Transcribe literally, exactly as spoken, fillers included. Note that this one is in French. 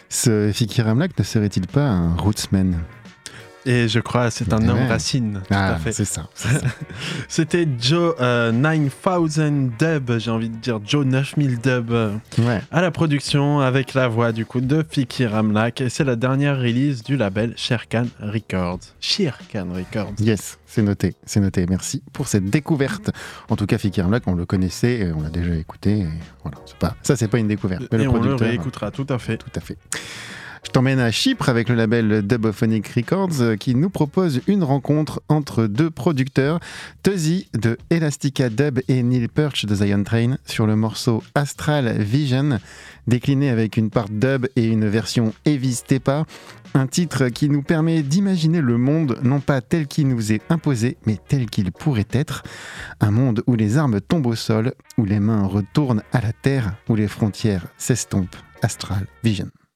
Ce Fikir Amlak ne serait-il pas un rootsman ? Et je crois c'est un Ouais. homme racine, tout Ah, à fait. c'est ça. c'est ça. C'était Joe euh, neuf mille Dub, j'ai envie de dire Joe neuf mille Dub euh, Ouais. à la production avec la voix du coup de Fikir Amlak. Et c'est la dernière release du label Sherkan Records. Sherkan Records. Yes, c'est noté, c'est noté. Merci pour cette découverte. En tout cas, Fikir Amlak, on le connaissait, on l'a déjà écouté. Et voilà, c'est pas, ça, c'est pas une découverte. Mais Et le on le producteur, réécoutera, tout à fait. Tout à fait. Je t'emmène à Chypre avec le label Dubophonic Records euh, qui nous propose une rencontre entre deux producteurs, Tuzi de Elastica Dub et Neil Perch de Zion Train sur le morceau Astral Vision, décliné avec une part dub et une version Heavy Stepa, un titre qui nous permet d'imaginer le monde non pas tel qu'il nous est imposé, mais tel qu'il pourrait être, un monde où les armes tombent au sol, où les mains retournent à la terre, où les frontières s'estompent. Astral Vision.